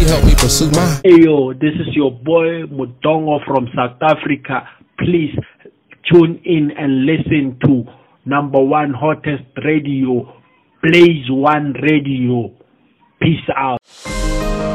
help me pursue my. Hey yo, this is your boy Mudongo from South Africa. Please tune in and listen to #1 hottest radio, Blaze One Radio. Peace out.